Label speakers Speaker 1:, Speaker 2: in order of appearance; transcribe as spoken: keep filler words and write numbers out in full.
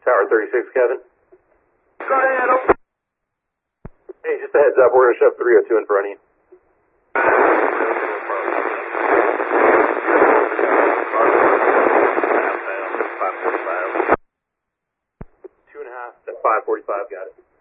Speaker 1: Tower thirty-six, Kevin.
Speaker 2: Go ahead, open.
Speaker 1: Hey, just a heads up, we're going to shove three oh two in front of you. Two and a half, that's five forty-five, got it.